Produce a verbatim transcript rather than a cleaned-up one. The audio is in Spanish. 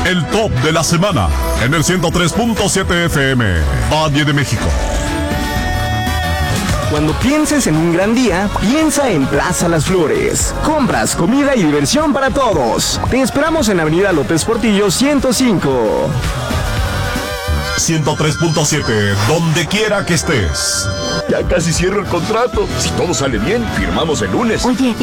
El top de la semana en el ciento tres punto siete F M, Valle de México. Cuando pienses en un gran día, piensa en Plaza Las Flores. Compras, comida y diversión para todos. Te esperamos en Avenida López Portillo ciento cinco. ciento tres punto siete, donde quiera que estés. Ya casi cierro el contrato. Si todo sale bien, firmamos el lunes. Oye,